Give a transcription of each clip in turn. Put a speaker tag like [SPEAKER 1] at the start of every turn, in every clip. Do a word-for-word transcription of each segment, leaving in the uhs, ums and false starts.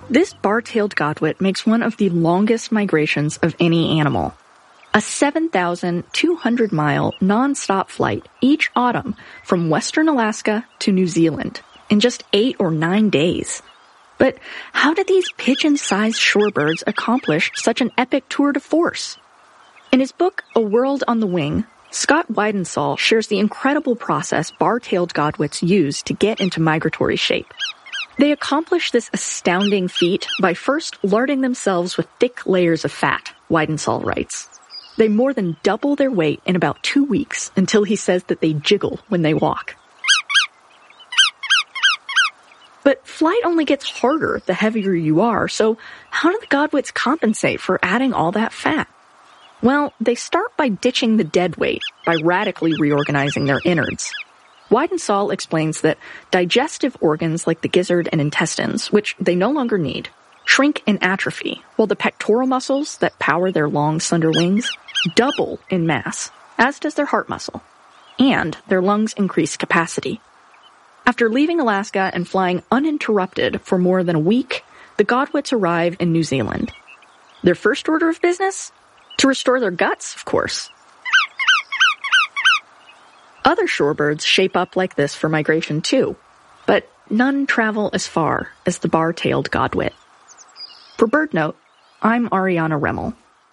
[SPEAKER 1] This bar-tailed godwit makes one of the longest migrations of any animal. A seven thousand two hundred mile non-stop flight each autumn from western Alaska to New Zealand in just eight or nine days. But how did these pigeon-sized shorebirds accomplish such an epic tour de force? In his book, A World on the Wing, Scott Weidensaul shares the incredible process bar-tailed godwits use to get into migratory shape. They accomplish this astounding feat by first larding themselves with thick layers of fat, Weidensaul writes. They more than double their weight in about two weeks until he says that they jiggle when they walk. But flight only gets harder the heavier you are, so how do the godwits compensate for adding all that fat? Well, they start by ditching the dead weight, by radically reorganizing their innards. Weidensaul explains that digestive organs like the gizzard and intestines, which they no longer need, shrink and atrophy, while the pectoral muscles that power their long, slender wings double in mass, as does their heart muscle. And their lungs increase capacity. After leaving Alaska and flying uninterrupted for more than a week, the godwits arrive in New Zealand. Their first order of business? To restore their guts, of course. Other shorebirds shape up like this for migration too, but none travel as far as the bar-tailed godwit. For BirdNote, I'm Ariana Remmel.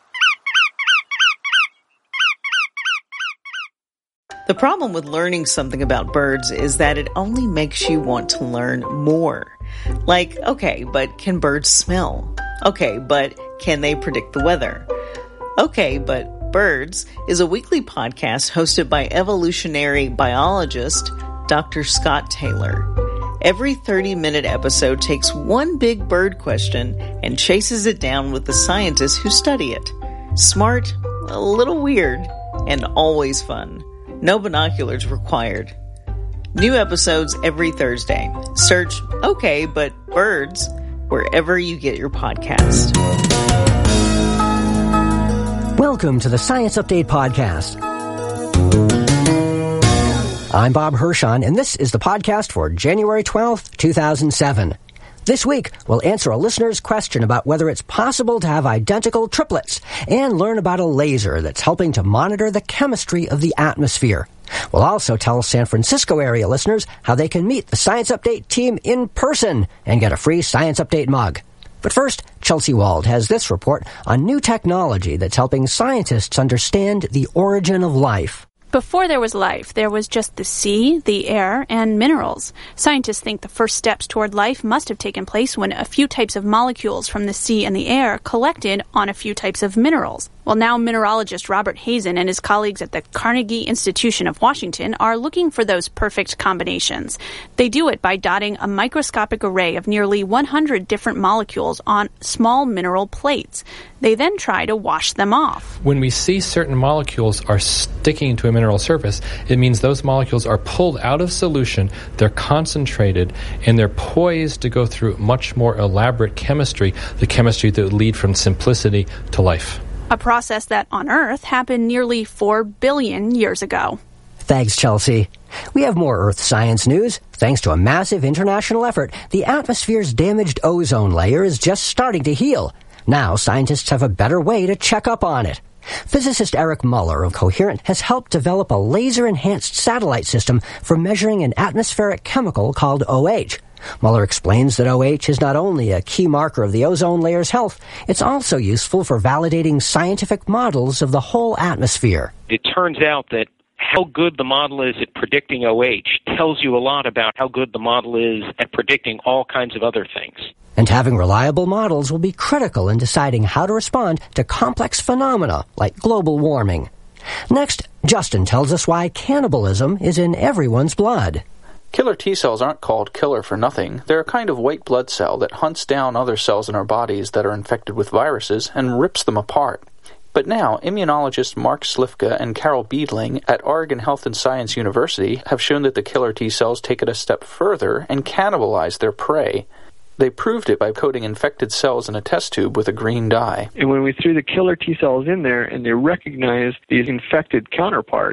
[SPEAKER 2] The problem with learning something about birds is that it only makes you want to learn more. Like, okay, but can birds smell? Okay, but can they predict the weather? Okay, but Birds is a weekly podcast hosted by evolutionary biologist Doctor Scott Taylor. Every thirty-minute episode takes one big bird question and chases it down with the scientists who study it. Smart, a little weird, and always fun. No binoculars required. New episodes every Thursday. Search Okay, but Birds wherever you get your podcast.
[SPEAKER 3] Welcome to the Science Update Podcast. I'm Bob Hirschon, and this is the podcast for January twelfth, two thousand seven. This week, we'll answer a listener's question about whether it's possible to have identical triplets and learn about a laser that's helping to monitor the chemistry of the atmosphere. We'll also tell San Francisco area listeners how they can meet the Science Update team in person and get a free Science Update mug. But first, Chelsea Wald has this report on new technology that's helping scientists understand the origin of life.
[SPEAKER 4] Before there was life, there was just the sea, the air, and minerals. Scientists think the first steps toward life must have taken place when a few types of molecules from the sea and the air collected on a few types of minerals. Well, now mineralogist Robert Hazen and his colleagues at the Carnegie Institution of Washington are looking for those perfect combinations. They do it by dotting a microscopic array of nearly one hundred different molecules on small mineral plates. They then try to wash them off.
[SPEAKER 5] When we see certain molecules are sticking to a mineral surface, it means those molecules are pulled out of solution, they're concentrated, and they're poised to go through much more elaborate chemistry, the chemistry that would lead from simplicity to life.
[SPEAKER 4] A process that on Earth happened nearly four billion years ago.
[SPEAKER 3] Thanks, Chelsea. We have more Earth science news. Thanks to a massive international effort, the atmosphere's damaged ozone layer is just starting to heal. Now, scientists have a better way to check up on it. Physicist Eric Muller of Coherent has helped develop a laser-enhanced satellite system for measuring an atmospheric chemical called O H. Muller explains that O H is not only a key marker of the ozone layer's health, it's also useful for validating scientific models of the whole atmosphere.
[SPEAKER 6] It turns out that how good the model is at predicting O H tells you a lot about how good the model is at predicting all kinds of other things.
[SPEAKER 3] And having reliable models will be critical in deciding how to respond to complex phenomena like global warming. Next, Justin tells us why cannibalism is in everyone's blood.
[SPEAKER 7] Killer T cells aren't called killer for nothing. They're a kind of white blood cell that hunts down other cells in our bodies that are infected with viruses and rips them apart. But now, immunologists Mark Slifka and Carol Beedling at Oregon Health and Science University have shown that the killer T cells take it a step further and cannibalize their prey. They proved it by coating infected cells in a test tube with a green dye.
[SPEAKER 8] And when we threw the killer T cells in there and they recognized these infected counterparts,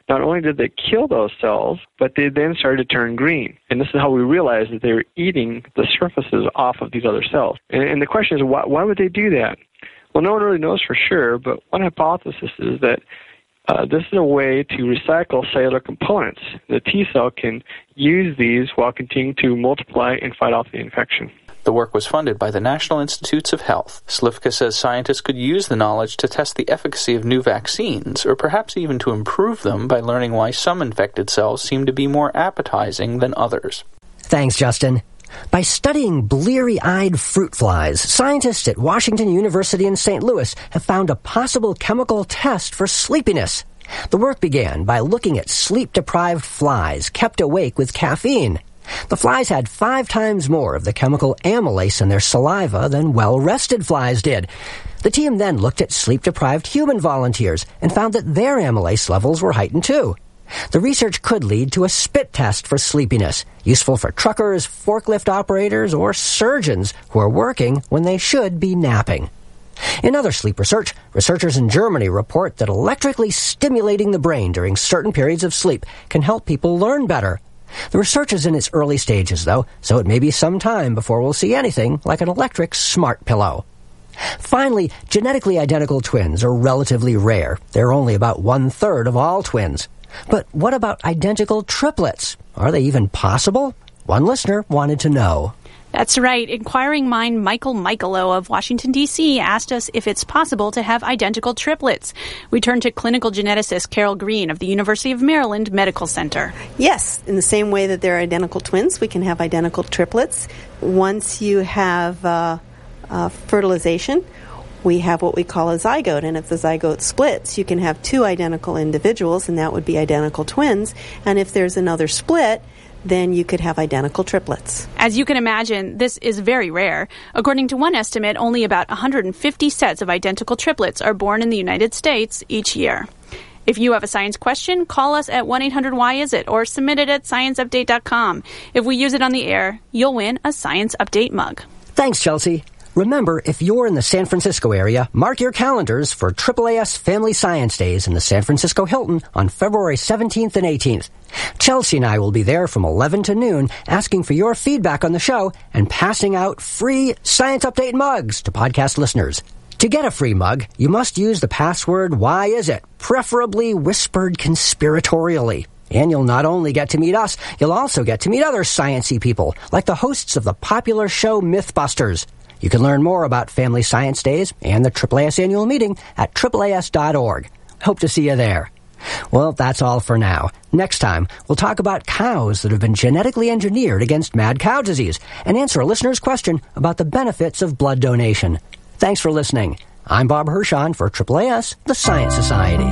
[SPEAKER 8] not only did they kill those cells, but they then started to turn green. And this is how we realized that they were eating the surfaces off of these other cells. And, and the question is, why, why would they do that? Well, no one really knows for sure, but one hypothesis is that uh, this is a way to recycle cellular components. The T cell can use these while continuing to multiply and fight off the infection.
[SPEAKER 7] The work was funded by the National Institutes of Health. Slivka says scientists could use the knowledge to test the efficacy of new vaccines, or perhaps even to improve them by learning why some infected cells seem to be more appetizing than others.
[SPEAKER 3] Thanks, Justin. By studying bleary-eyed fruit flies, scientists at Washington University in Saint Louis have found a possible chemical test for sleepiness. The work began by looking at sleep-deprived flies kept awake with caffeine. The flies had five times more of the chemical amylase in their saliva than well-rested flies did. The team then looked at sleep-deprived human volunteers and found that their amylase levels were heightened too. The research could lead to a spit test for sleepiness, useful for truckers, forklift operators, or surgeons who are working when they should be napping. In other sleep research, researchers in Germany report that electrically stimulating the brain during certain periods of sleep can help people learn better. The research is in its early stages, though, so it may be some time before we'll see anything like an electric smart pillow. Finally, genetically identical twins are relatively rare. They're only about one-third of all twins. But what about identical triplets? Are they even possible? One listener wanted to know.
[SPEAKER 4] That's right. Inquiring mind Michael Michaelo of Washington, D C asked us if it's possible to have identical triplets. We turn to clinical geneticist Carol Green of the University of Maryland Medical Center.
[SPEAKER 9] Yes, in the same way that they're identical twins, we can have identical triplets. Once you have uh, uh, fertilization, we have what we call a zygote, and if the zygote splits, you can have two identical individuals, and that would be identical twins. And if there's another split, then you could have identical triplets.
[SPEAKER 4] As you can imagine, this is very rare. According to one estimate, only about one hundred fifty sets of identical triplets are born in the United States each year. If you have a science question, call us at one eight hundred why is it or submit it at science update dot com. If we use it on the air, you'll win a Science Update mug.
[SPEAKER 3] Thanks, Chelsea. Remember, if you're in the San Francisco area, mark your calendars for A A A S Family Science Days in the San Francisco Hilton on February seventeenth and eighteenth. Chelsea and I will be there from eleven to noon asking for your feedback on the show and passing out free Science Update mugs to podcast listeners. To get a free mug, you must use the password Why Is It, preferably whispered conspiratorially. And you'll not only get to meet us, you'll also get to meet other sciencey people, like the hosts of the popular show Mythbusters. You can learn more about Family Science Days and the A A A S annual meeting at A A A S dot org. Hope to see you there. Well, that's all for now. Next time, we'll talk about cows that have been genetically engineered against mad cow disease and answer a listener's question about the benefits of blood donation. Thanks for listening. I'm Bob Hirshon for A A A S, the Science Society.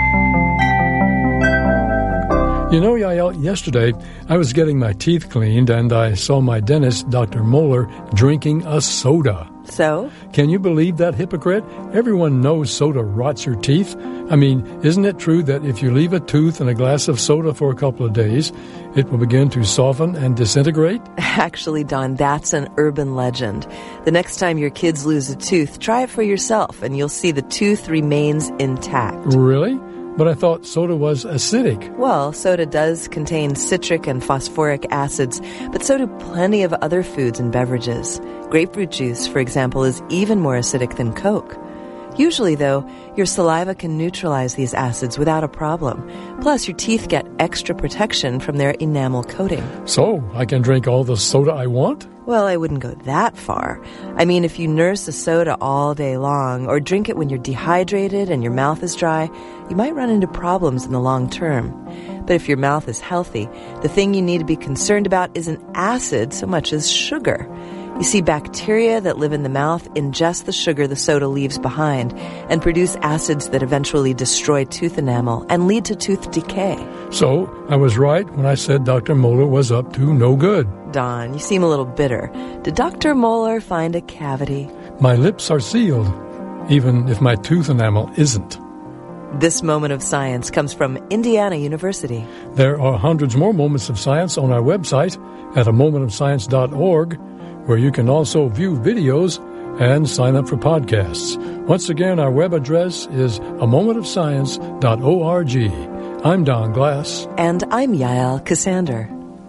[SPEAKER 10] You know, Yael, yesterday I was getting my teeth cleaned and I saw my dentist, Doctor Moeller, drinking a soda.
[SPEAKER 11] So?
[SPEAKER 10] Can you believe that hypocrite? Everyone knows soda rots your teeth. I mean, isn't it true that if you leave a tooth in a glass of soda for a couple of days, it will begin to soften and disintegrate?
[SPEAKER 11] Actually, Don, that's an urban legend. The next time your kids lose a tooth, try it for yourself and you'll see the tooth remains intact.
[SPEAKER 10] Really? But I thought soda was acidic.
[SPEAKER 11] Well, soda does contain citric and phosphoric acids, but so do plenty of other foods and beverages. Grapefruit juice, for example, is even more acidic than Coke. Usually, though, your saliva can neutralize these acids without a problem. Plus, your teeth get extra protection from their enamel coating.
[SPEAKER 10] So, I can drink all the soda I want?
[SPEAKER 11] Well, I wouldn't go that far. I mean, if you nurse a soda all day long or drink it when you're dehydrated and your mouth is dry, you might run into problems in the long term. But if your mouth is healthy, the thing you need to be concerned about isn't acid so much as sugar. You see, bacteria that live in the mouth ingest the sugar the soda leaves behind and produce acids that eventually destroy tooth enamel and lead to tooth decay.
[SPEAKER 10] So, I was right when I said Doctor Moeller was up to no good.
[SPEAKER 11] Don, you seem a little bitter. Did Doctor Moeller find a cavity?
[SPEAKER 10] My lips are sealed, even if my tooth enamel isn't.
[SPEAKER 11] This moment of science comes from Indiana University.
[SPEAKER 10] There are hundreds more moments of science on our website at a moment of science dot org, where you can also view videos and sign up for podcasts. Once again, our web address is a moment of science dot org. I'm Don Glass.
[SPEAKER 11] And I'm Yael Cassander.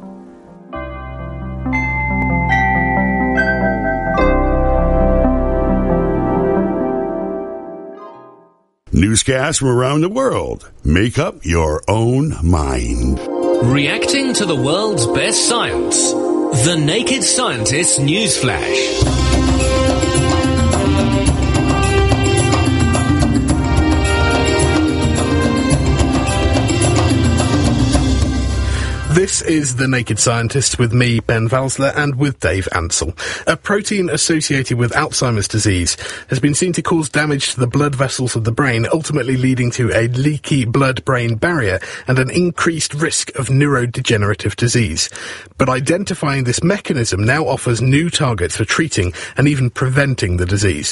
[SPEAKER 12] Newscasts from around the world. Make up your own mind.
[SPEAKER 13] Reacting to the world's best science. The Naked Scientist Newsflash.
[SPEAKER 14] This is The Naked Scientist with me, Ben Valsler, and with Dave Ansell. A protein associated with Alzheimer's disease has been seen to cause damage to the blood vessels of the brain, ultimately leading to a leaky blood-brain barrier and an increased risk of neurodegenerative disease. But identifying this mechanism now offers new targets for treating and even preventing the disease.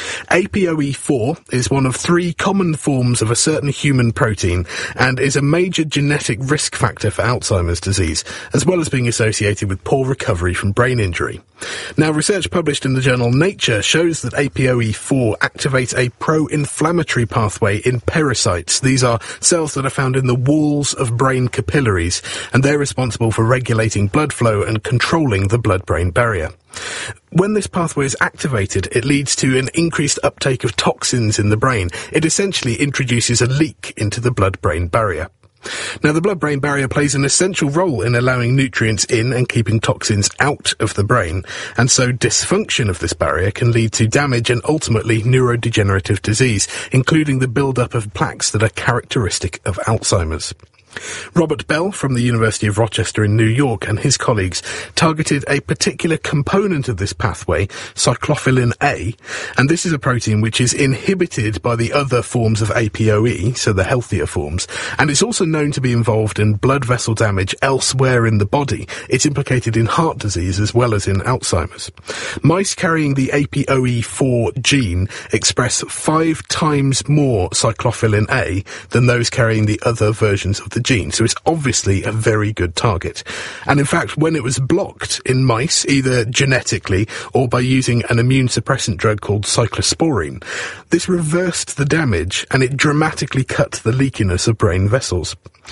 [SPEAKER 14] A P O E four is one of three common forms of a certain human protein and is a major genetic risk factor for Alzheimer's disease, as well as being associated with poor recovery from brain injury. Now, research published in the journal Nature shows that A P O E four activates a pro-inflammatory pathway in pericytes. These are cells that are found in the walls of brain capillaries, and they're responsible for regulating blood flow and controlling the blood-brain barrier. When this pathway is activated, it leads to an increased uptake of toxins in the brain. It essentially introduces a leak into the blood-brain barrier. Now, the blood-brain barrier plays an essential role in allowing nutrients in and keeping toxins out of the brain, and so dysfunction of this barrier can lead to damage and ultimately neurodegenerative disease, including the build-up of plaques that are characteristic of Alzheimer's. Robert Bell from the University of Rochester in New York and his colleagues targeted a particular component of this pathway, cyclophilin A, and this is a protein which is inhibited by the other forms of A P O E, so the healthier forms, and it's also known to be involved in blood vessel damage elsewhere in the body. It's implicated in heart disease as well as in Alzheimer's. Mice carrying the A P O E four gene express five times more cyclophilin A than those carrying the other versions of the gene, so it's obviously a very good target. And in fact, when it was blocked in mice, either genetically or by using an immune suppressant drug called cyclosporine, this reversed the damage and it dramatically cut the leakiness of brain vessels.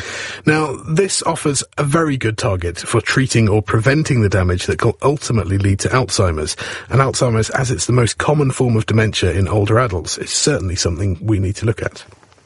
[SPEAKER 14] Now, this offers a very good target for treating or preventing the damage that can ultimately lead to Alzheimer's. And Alzheimer's, as it's the most common form of dementia in older adults, is certainly something we need to look at.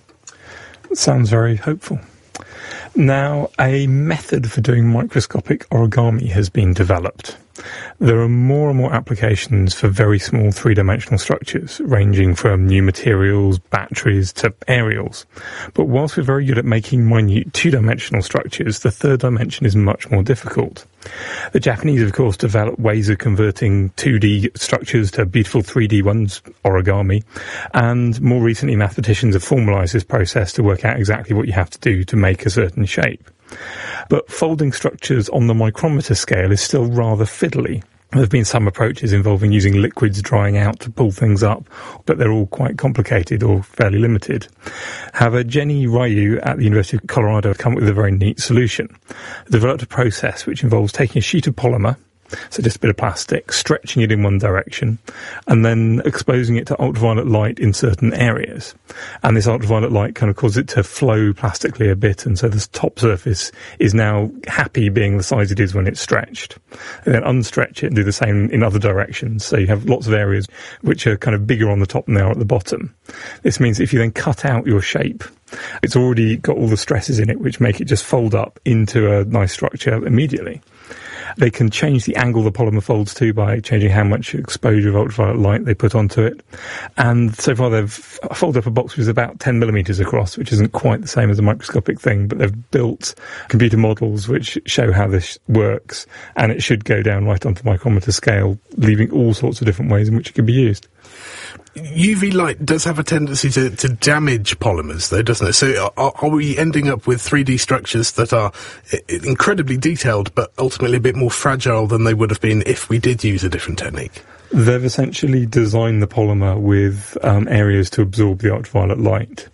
[SPEAKER 15] Sounds very hopeful. Now, a method for doing microscopic origami has been developed. There are more and more applications for very small three-dimensional structures, ranging from new materials, batteries, to aerials. But whilst we're very good at making minute two-dimensional structures, the third dimension is much more difficult. The Japanese, of course, developed ways of converting two D structures to beautiful three D ones, origami, and more recently mathematicians have formalised this process to work out exactly what you have to do to make a certain shape. But folding structures on the micrometer scale is still rather fiddly. There have been some approaches involving using liquids drying out to pull things up, but they're all quite complicated or fairly limited. However, Jenny Ryu at the University of Colorado have come up with a very neat solution. They developed a process which involves taking a sheet of polymer, so just a bit of plastic, stretching it in one direction, and then exposing it to ultraviolet light in certain areas. And this ultraviolet light kind of causes it to flow plastically a bit, and so this top surface is now happy being the size it is when it's stretched. And then unstretch it and do the same in other directions, so you have lots of areas which are kind of bigger on the top than they are at the bottom. This means if you then cut out your shape, it's already got all the stresses in it which make it just fold up into a nice structure immediately. They can change the angle the polymer folds to by changing how much exposure of ultraviolet light they put onto it. And so far they've folded up a box which is about ten millimetres across, which isn't quite the same as a microscopic thing, but they've built computer models which show how this works, and it should go down right onto the micrometer scale, leaving all sorts of different ways in which it can be used.
[SPEAKER 14] U V light does have a tendency to, to damage polymers, though, doesn't it? So are, are we ending up with three D structures that are incredibly detailed, but ultimately a bit more fragile than they would have been if we did use a different technique?
[SPEAKER 15] They've essentially designed the polymer with um, areas to absorb the ultraviolet light.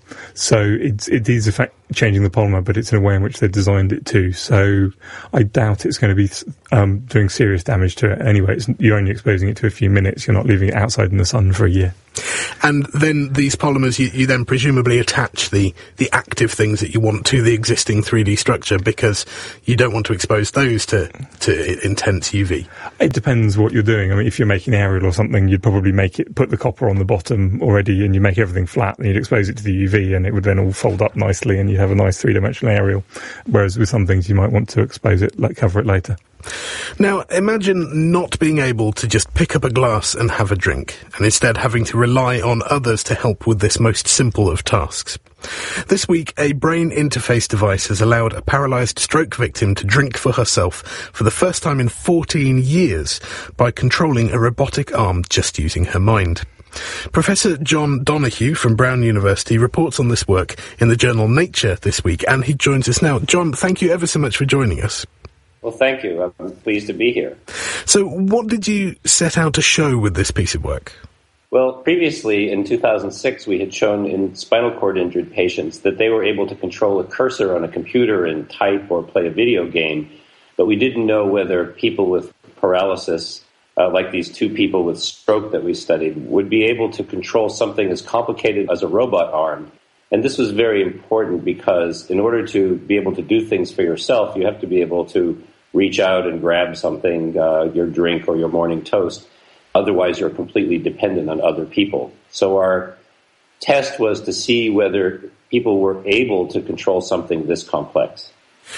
[SPEAKER 15] So it's, it is in fact changing the polymer, but it's in a way in which they've designed it to. So I doubt it's going to be um, doing serious damage to it. Anyway, it's, you're only exposing it to a few minutes. You're not leaving it outside in the sun for a year.
[SPEAKER 14] And then these polymers, you, you then presumably attach the, the active things that you want to the existing three D structure because you don't want to expose those to, to intense U V.
[SPEAKER 15] It depends what you're doing. I mean, if you're making aerial or something, you'd probably make it, put the copper on the bottom already and you make everything flat and you'd expose it to the U V and it would then all fold up nicely and you have a nice three-dimensional aerial. Whereas with some things you might want to expose it, like cover it later.
[SPEAKER 14] Now, imagine not being able to just pick up a glass and have a drink, and instead having to rely on others to help with this most simple of tasks. This week, a brain interface device has allowed a paralysed stroke victim to drink for herself for the first time in fourteen years by controlling a robotic arm just using her mind. Professor John Donoghue from Brown University reports on this work in the journal Nature this week, and he joins us now. John, thank you ever so much for joining us.
[SPEAKER 16] Well, thank you. I'm pleased to be here.
[SPEAKER 14] So what did you set out to show with this piece of work?
[SPEAKER 16] Well, previously, in two thousand six, we had shown in spinal cord injured patients that they were able to control a cursor on a computer and type or play a video game, but we didn't know whether people with paralysis, uh, like these two people with stroke that we studied, would be able to control something as complicated as a robot arm. And this was very important because in order to be able to do things for yourself, you have to be able to reach out and grab something, uh, your drink or your morning toast. Otherwise, you're completely dependent on other people. So our test was to see whether people were able to control something this complex.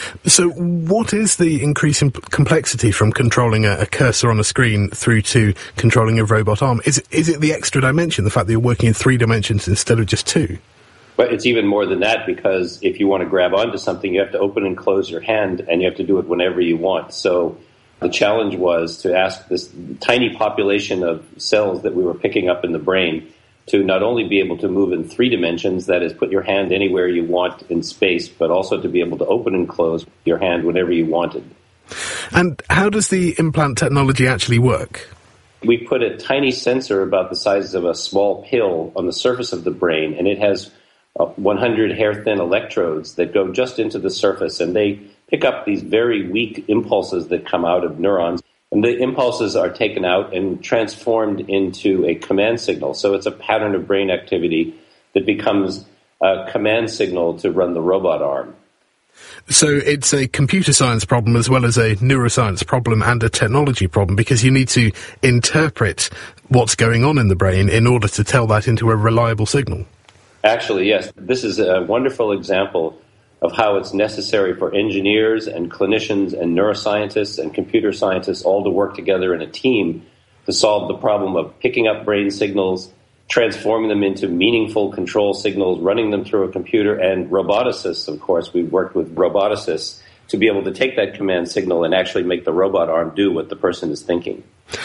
[SPEAKER 14] So what is the increase in complexity from controlling a, a cursor on a screen through to controlling a robot arm? Is, is it the extra dimension, the fact that you're working in three dimensions instead of just two?
[SPEAKER 16] But it's even more than that, because if you want to grab onto something, you have to open and close your hand, and you have to do it whenever you want. So the challenge was to ask this tiny population of cells that we were picking up in the brain to not only be able to move in three dimensions, that is, put your hand anywhere you want in space, but also to be able to open and close your hand whenever you wanted.
[SPEAKER 14] And how does the implant technology actually work?
[SPEAKER 16] We put a tiny sensor about the size of a small pill on the surface of the brain, and it has one hundred hair-thin electrodes that go just into the surface, and they pick up these very weak impulses that come out of neurons. And the impulses are taken out and transformed into a command signal. So it's a pattern of brain activity that becomes a command signal to run the robot arm.
[SPEAKER 14] So it's a computer science problem as well as a neuroscience problem and a technology problem, because you need to interpret what's going on in the brain in order to tell that into a reliable signal.
[SPEAKER 16] Actually, yes. This is a wonderful example of how it's necessary for engineers and clinicians and neuroscientists and computer scientists all to work together in a team to solve the problem of picking up brain signals, transforming them into meaningful control signals, running them through a computer, and roboticists, of course. We've worked with roboticists to be able to take that command signal and actually make the robot arm do what the person is thinking.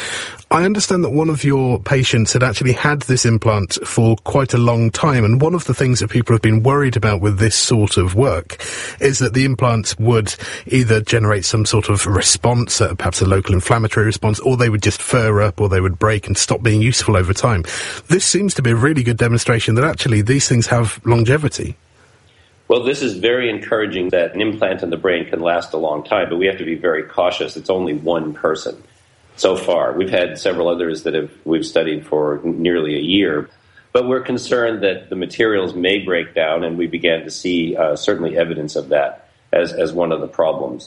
[SPEAKER 14] I understand that one of your patients had actually had this implant for quite a long time, and one of the things that people have been worried about with this sort of work is that the implant would either generate some sort of response, uh, perhaps a local inflammatory response, or they would just fur up, or they would break and stop being useful over time. This seems to be a really good demonstration that actually these things have longevity.
[SPEAKER 16] Well, this is very encouraging that an implant in the brain can last a long time, but we have to be very cautious. It's only one person. So far, we've had several others that have we've studied for nearly a year, but we're concerned that the materials may break down, and we began to see uh, certainly evidence of that as, as one of the problems.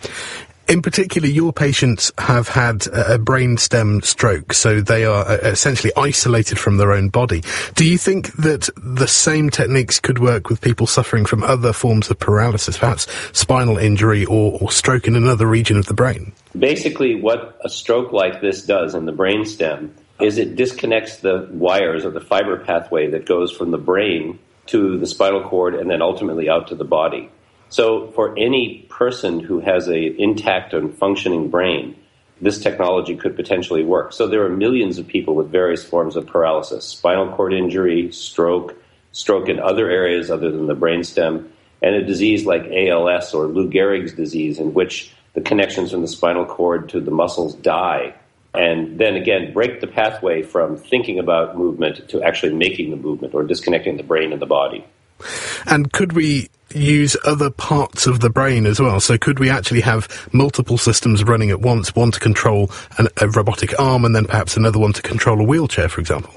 [SPEAKER 14] In particular, your patients have had a brainstem stroke, so they are essentially isolated from their own body. Do you think that the same techniques could work with people suffering from other forms of paralysis, perhaps spinal injury or, or stroke in another region of the brain?
[SPEAKER 16] Basically, what a stroke like this does in the brainstem is it disconnects the wires or the fiber pathway that goes from the brain to the spinal cord and then ultimately out to the body. So for any person who has an intact and functioning brain, this technology could potentially work. So there are millions of people with various forms of paralysis, spinal cord injury, stroke, stroke in other areas other than the brainstem, and a disease like A L S or Lou Gehrig's disease, in which the connections from the spinal cord to the muscles die, and then again break the pathway from thinking about movement to actually making the movement or disconnecting the brain and the body.
[SPEAKER 14] And could we use other parts of the brain as well? So could we actually have multiple systems running at once, one to control an, a robotic arm and then perhaps another one to control a wheelchair, for example?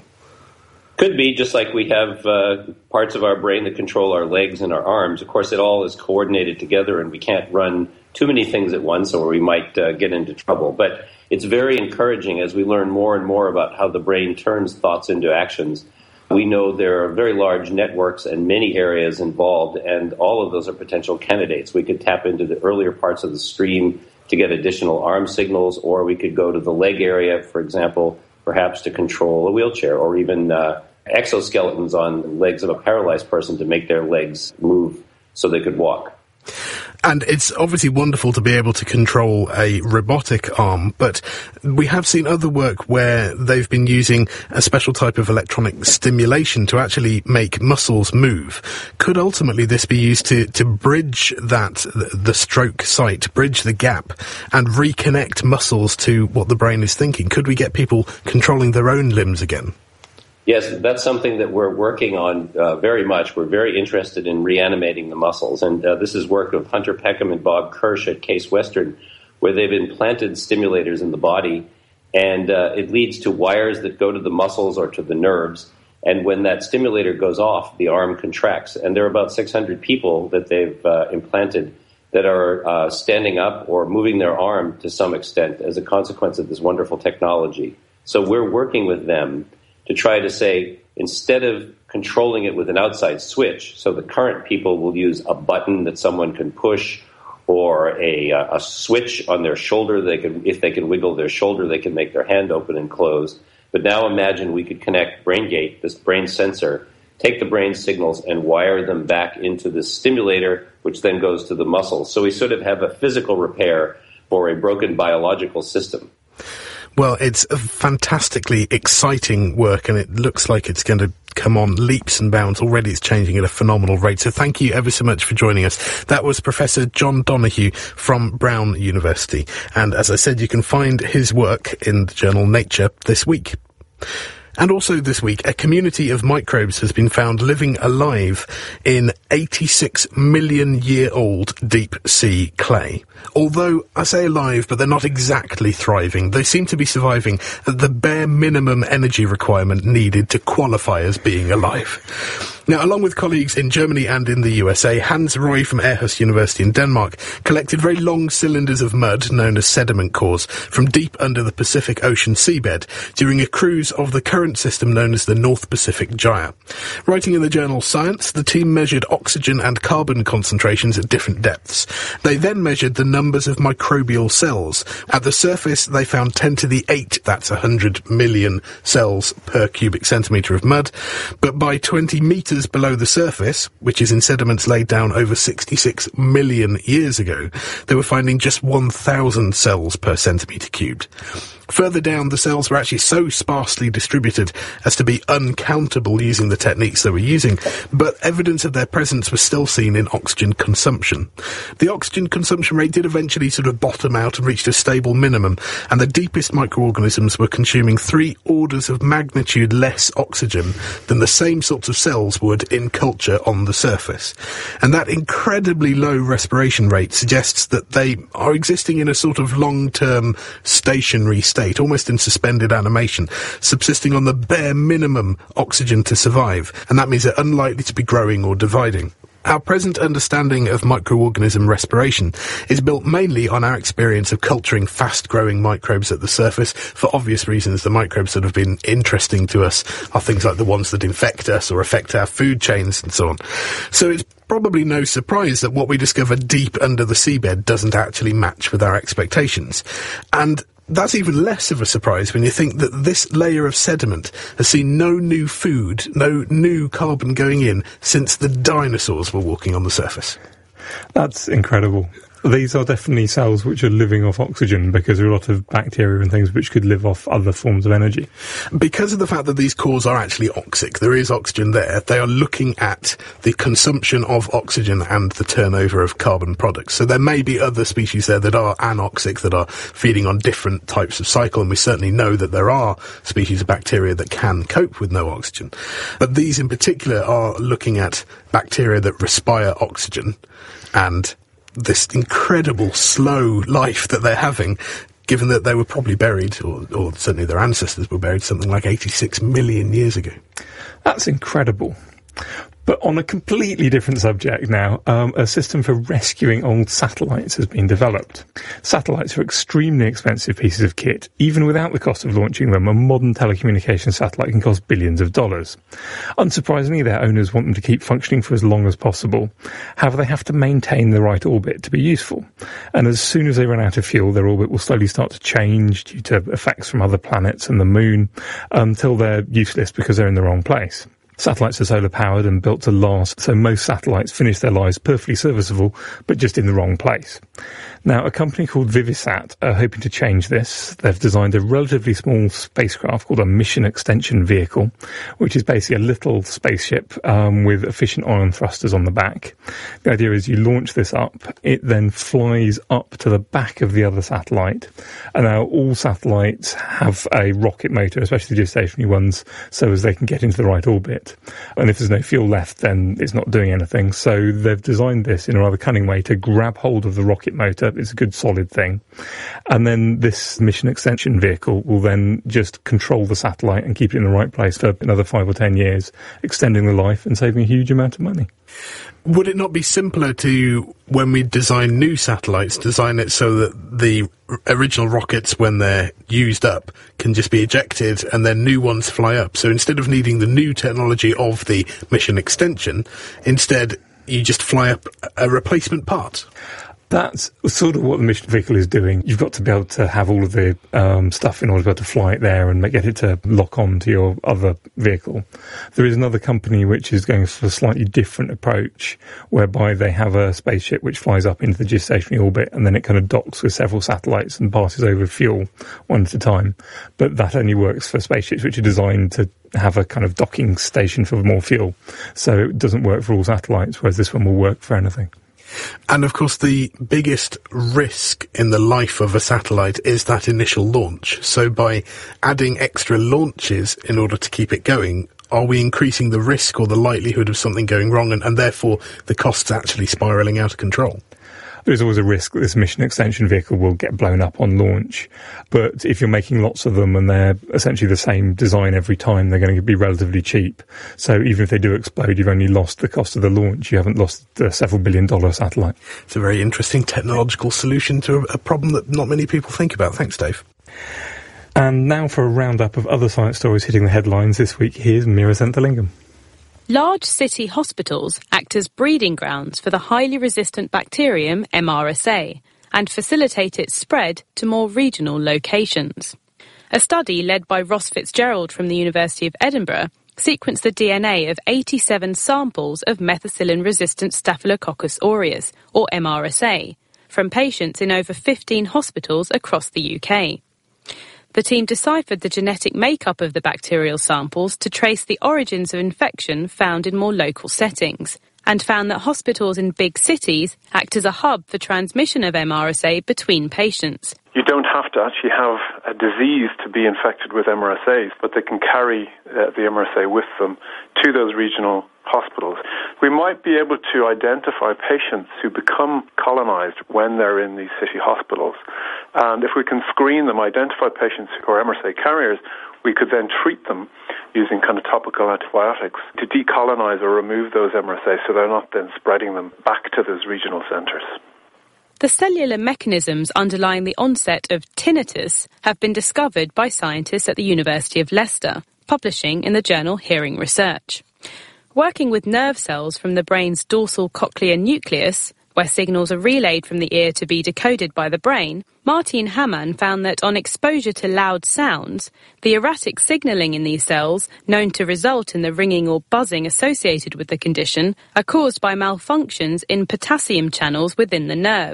[SPEAKER 16] Could be, just like we have uh, parts of our brain that control our legs and our arms. Of course, it all is coordinated together, and we can't run too many things at once or we might uh, get into trouble. But it's very encouraging as we learn more and more about how the brain turns thoughts into actions. We know there are very large networks and many areas involved, and all of those are potential candidates. We could tap into the earlier parts of the stream to get additional arm signals, or we could go to the leg area, for example, perhaps to control a wheelchair, or even uh, exoskeletons on legs of a paralyzed person to make their legs move so they could walk.
[SPEAKER 14] And it's obviously wonderful to be able to control a robotic arm, but we have seen other work where they've been using a special type of electronic stimulation to actually make muscles move. Could ultimately this be used to, to bridge that, the stroke site, bridge the gap, and reconnect muscles to what the brain is thinking? Could we get people controlling their own limbs again?
[SPEAKER 16] Yes, that's something that we're working on uh, very much. We're very interested in reanimating the muscles. And uh, this is work of Hunter Peckham and Bob Kirsch at Case Western, where they've implanted stimulators in the body. And uh, it leads to wires that go to the muscles or to the nerves. And when that stimulator goes off, the arm contracts. And there are about six hundred people that they've uh, implanted that are uh, standing up or moving their arm to some extent as a consequence of this wonderful technology. So we're working with them to try to say, instead of controlling it with an outside switch, so the current people will use a button that someone can push or a, uh, a switch on their shoulder. They can, if they can wiggle their shoulder, they can make their hand open and close. But now imagine we could connect BrainGate, this brain sensor, take the brain signals and wire them back into this stimulator, which then goes to the muscles. So we sort of have a physical repair for a broken biological system.
[SPEAKER 14] Well, it's a fantastically exciting work, and it looks like it's going to come on leaps and bounds. Already it's changing at a phenomenal rate. So thank you ever so much for joining us. That was Professor John Donoghue from Brown University. And as I said, you can find his work in the journal Nature this week. And also this week, a community of microbes has been found living alive in eighty-six million year old deep sea clay. Although, I say alive, but they're not exactly thriving. They seem to be surviving at the bare minimum energy requirement needed to qualify as being alive. Now, along with colleagues in Germany and in the U S A, Hans Roy from Aarhus University in Denmark collected very long cylinders of mud, known as sediment cores, from deep under the Pacific Ocean seabed during a cruise of the current system known as the North Pacific Gyre. Writing in the journal Science, the team measured oxygen and carbon concentrations at different depths. They then measured the numbers of microbial cells. At the surface, they found ten to the eight, that's one hundred million cells per cubic centimetre of mud, but by twenty metres below the surface, which is in sediments laid down over sixty-six million years ago, they were finding just one thousand cells per centimetre cubed. Further down, the cells were actually so sparsely distributed as to be uncountable using the techniques they were using, but evidence of their presence was still seen in oxygen consumption. The oxygen consumption rate did eventually sort of bottom out and reached a stable minimum, and the deepest microorganisms were consuming three orders of magnitude less oxygen than the same sorts of cells would in culture on the surface. And that incredibly low respiration rate suggests that they are existing in a sort of long-term stationary state. State, almost in suspended animation, subsisting on the bare minimum oxygen to survive, and that means they're unlikely to be growing or dividing. Our present understanding of microorganism respiration is built mainly on our experience of culturing fast-growing microbes at the surface. For obvious reasons, the microbes that have been interesting to us are things like the ones that infect us or affect our food chains and so on. So it's probably no surprise that what we discover deep under the seabed doesn't actually match with our expectations. And that's even less of a surprise when you think that this layer of sediment has seen no new food, no new carbon going in since the dinosaurs were walking on the surface.
[SPEAKER 15] That's incredible. These are definitely cells which are living off oxygen, because there are a lot of bacteria and things which could live off other forms of energy.
[SPEAKER 14] Because of the fact that these cores are actually oxic, there is oxygen there, they are looking at the consumption of oxygen and the turnover of carbon products. So there may be other species there that are anoxic, that are feeding on different types of cycle, and we certainly know that there are species of bacteria that can cope with no oxygen. But these in particular are looking at bacteria that respire oxygen, and this incredible slow life that they're having, given that they were probably buried, or, or certainly their ancestors were buried, something like eighty-six million years ago.
[SPEAKER 15] That's incredible. But on a completely different subject now, um, a system for rescuing old satellites has been developed. Satellites are extremely expensive pieces of kit. Even without the cost of launching them, a modern telecommunications satellite can cost billions of dollars. Unsurprisingly, their owners want them to keep functioning for as long as possible. However, they have to maintain the right orbit to be useful. And as soon as they run out of fuel, their orbit will slowly start to change due to effects from other planets and the moon, until they're useless because they're in the wrong place. Satellites are solar powered and built to last, so most satellites finish their lives perfectly serviceable, but just in the wrong place. Now, a company called Vivisat are hoping to change this. They've designed a relatively small spacecraft called a Mission Extension Vehicle, which is basically a little spaceship um, with efficient ion thrusters on the back. The idea is you launch this up, it then flies up to the back of the other satellite. And now all satellites have a rocket motor, especially the geostationary ones, so as they can get into the right orbit. And if there's no fuel left, then it's not doing anything. So they've designed this in a rather cunning way to grab hold of the rocket motor. It's a good solid thing. And then this Mission Extension Vehicle will then just control the satellite and keep it in the right place for another five or ten years, extending the life and saving a huge amount of money.
[SPEAKER 14] Would it not be simpler to, when we design new satellites, design it so that the original rockets, when they're used up, can just be ejected and then new ones fly up? So instead of needing the new technology of the mission extension, instead you just fly up a replacement part?
[SPEAKER 15] That's sort of what the mission vehicle is doing. You've got to be able to have all of the um, stuff in order to be able to fly it there and get it to lock on to your other vehicle. There is another company which is going for a slightly different approach, whereby they have a spaceship which flies up into the geostationary orbit and then it kind of docks with several satellites and passes over fuel one at a time. But that only works for spaceships which are designed to have a kind of docking station for more fuel. So it doesn't work for all satellites, whereas this one will work for anything.
[SPEAKER 14] And of course the biggest risk in the life of a satellite is that initial launch. So by adding extra launches in order to keep it going, are we increasing the risk or the likelihood of something going wrong, and, and therefore the costs actually spiralling out of control?
[SPEAKER 15] There's always a risk that this mission extension vehicle will get blown up on launch. But if you're making lots of them and they're essentially the same design every time, they're going to be relatively cheap. So even if they do explode, you've only lost the cost of the launch. You haven't lost the several billion dollar satellite.
[SPEAKER 14] It's a very interesting technological solution to a, a problem that not many people think about. Thanks, Dave.
[SPEAKER 15] And now for a roundup of other science stories hitting the headlines this week. Here's Mira Sentalingam.
[SPEAKER 17] Large city hospitals act as breeding grounds for the highly resistant bacterium M R S A and facilitate its spread to more regional locations. A study led by Ross Fitzgerald from the University of Edinburgh sequenced the D N A of eighty-seven samples of methicillin-resistant Staphylococcus aureus, or M R S A, from patients in over fifteen hospitals across the U K. The team deciphered the genetic makeup of the bacterial samples to trace the origins of infection found in more local settings, and found that hospitals in big cities act as a hub for transmission of M R S A between patients.
[SPEAKER 18] You don't have to actually have a disease to be infected with M R S As, but they can carry uh, the M R S A with them to those regional hospitals. We might be able to identify patients who become colonized when they're in these city hospitals. And if we can screen them, identify patients who are M R S A carriers, we could then treat them using kind of topical antibiotics to decolonize or remove those M R S As so they're not then spreading them back to those regional centers.
[SPEAKER 17] The cellular mechanisms underlying the onset of tinnitus have been discovered by scientists at the University of Leicester, publishing in the journal Hearing Research. Working with nerve cells from the brain's dorsal cochlear nucleus, where signals are relayed from the ear to be decoded by the brain, Martin Hamann found that on exposure to loud sounds, the erratic signalling in these cells, known to result in the ringing or buzzing associated with the condition, are caused by malfunctions in potassium channels within the nerve,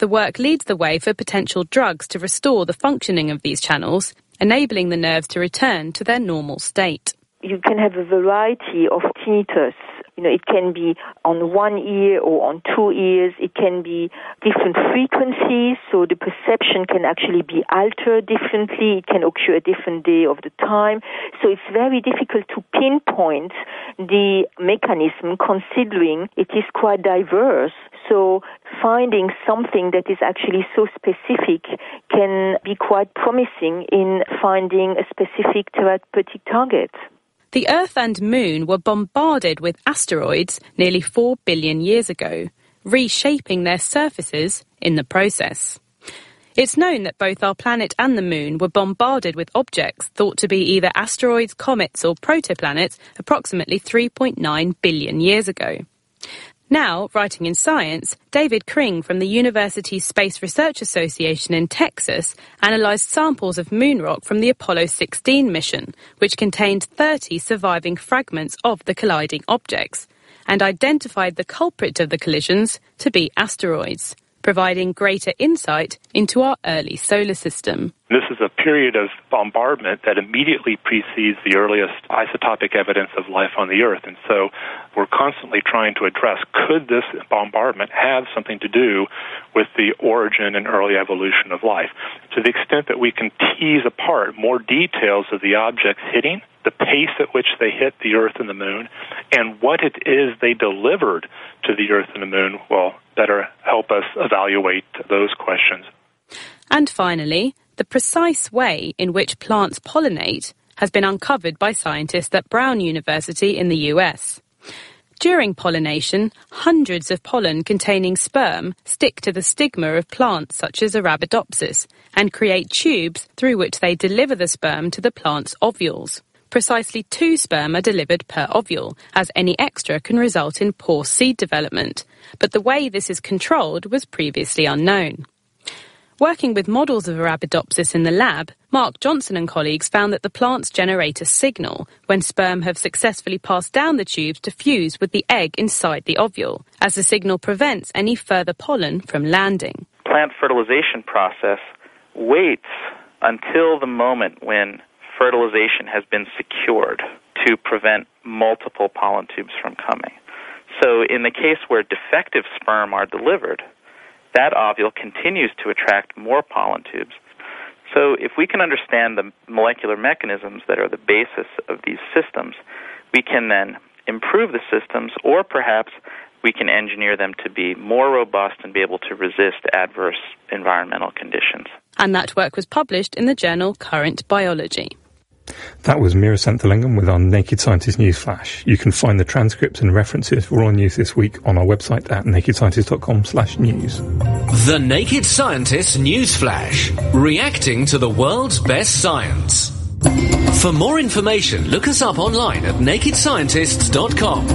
[SPEAKER 17] The work leads the way for potential drugs to restore the functioning of these channels, enabling the nerves to return to their normal state.
[SPEAKER 19] You can have a variety of tinnitus. You know, it can be on one ear or on two ears. It can be different frequencies, so the perception can actually be altered differently. It can occur a different day of the time. So it's very difficult to pinpoint the mechanism, considering it is quite diverse. So finding something that is actually so specific can be quite promising in finding a specific therapeutic target.
[SPEAKER 17] The Earth and Moon were bombarded with asteroids nearly four billion years ago, reshaping their surfaces in the process. It's known that both our planet and the Moon were bombarded with objects thought to be either asteroids, comets or protoplanets approximately three point nine billion years ago. Now, writing in Science, David Kring from the University Space Research Association in Texas analysed samples of moon rock from the Apollo sixteen mission, which contained thirty surviving fragments of the colliding objects, and identified the culprit of the collisions to be asteroids, providing greater insight into our early solar system.
[SPEAKER 20] This is a period of bombardment that immediately precedes the earliest isotopic evidence of life on the Earth. And so we're constantly trying to address, could this bombardment have something to do with the origin and early evolution of life? To the extent that we can tease apart more details of the objects hitting, the pace at which they hit the Earth and the Moon, and what it is they delivered to the Earth and the Moon will better help us evaluate those questions.
[SPEAKER 17] And finally, the precise way in which plants pollinate has been uncovered by scientists at Brown University in the U S. During pollination, hundreds of pollen containing sperm stick to the stigma of plants such as Arabidopsis and create tubes through which they deliver the sperm to the plant's ovules. Precisely two sperm are delivered per ovule, as any extra can result in poor seed development. But the way this is controlled was previously unknown. Working with models of Arabidopsis in the lab, Mark Johnson and colleagues found that the plants generate a signal when sperm have successfully passed down the tubes to fuse with the egg inside the ovule, as the signal prevents any further pollen from landing.
[SPEAKER 7] Plant fertilization process waits until the moment when fertilization has been secured to prevent multiple pollen tubes from coming. So in the case where defective sperm are delivered, that ovule continues to attract more pollen tubes. So if we can understand the molecular mechanisms that are the basis of these systems, we can then improve the systems, or perhaps we can engineer them to be more robust and be able to resist adverse environmental conditions.
[SPEAKER 17] And that work was published in the journal Current Biology.
[SPEAKER 15] That was Mira Senthilingam with our Naked Scientist News Flash. You can find the transcripts and references for all news this week on our website at nakedscientist.com slash news.
[SPEAKER 13] The Naked Scientist News Flash, reacting to the world's best science. For more information, look us up online at naked scientists dot com.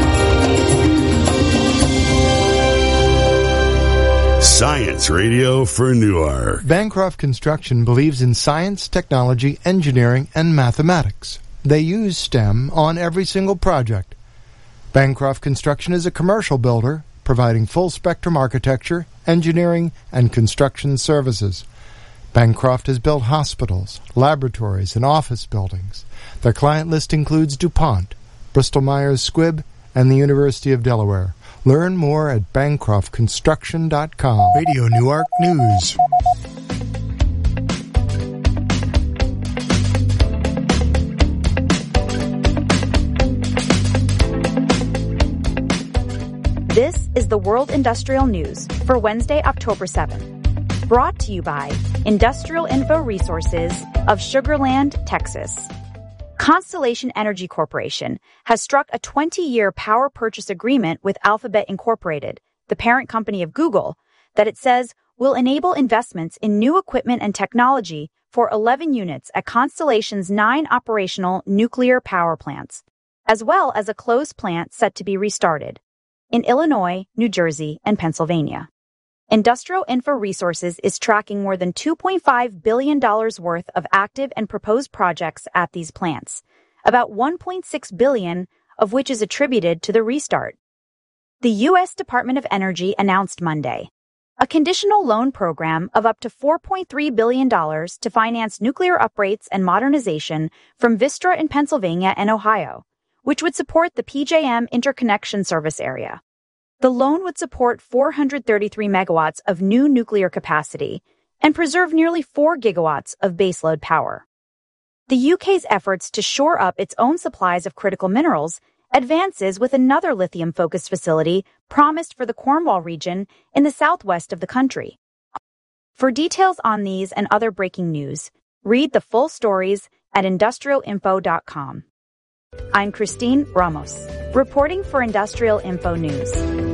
[SPEAKER 12] Science Radio for Newark.
[SPEAKER 21] Bancroft Construction believes in science, technology, engineering, and mathematics. They use STEM on every single project. Bancroft Construction is a commercial builder, providing full-spectrum architecture, engineering, and construction services. Bancroft has built hospitals, laboratories, and office buildings. Their client list includes DuPont, Bristol-Myers Squibb, and the University of Delaware. Learn more at bancroft construction dot com. Radio Newark News.
[SPEAKER 22] This is the World Industrial News for Wednesday, October seventh. Brought to you by Industrial Info Resources of Sugar Land, Texas. Constellation Energy Corporation has struck a twenty-year power purchase agreement with Alphabet Incorporated, the parent company of Google, that it says will enable investments in new equipment and technology for eleven units at Constellation's nine operational nuclear power plants, as well as a closed plant set to be restarted in Illinois, New Jersey, and Pennsylvania. Industrial Info Resources is tracking more than two point five billion dollars worth of active and proposed projects at these plants, about one point six billion dollars of which is attributed to the restart. The U S Department of Energy announced Monday a conditional loan program of up to four point three billion dollars to finance nuclear uprates and modernization from Vistra in Pennsylvania and Ohio, which would support the P J M interconnection service area. The loan would support four hundred thirty-three megawatts of new nuclear capacity and preserve nearly four gigawatts of baseload power. The U K's efforts to shore up its own supplies of critical minerals advances with another lithium-focused facility promised for the Cornwall region in the southwest of the country. For details on these and other breaking news, read the full stories at industrial info dot com. I'm Christine Ramos, reporting for Industrial Info News.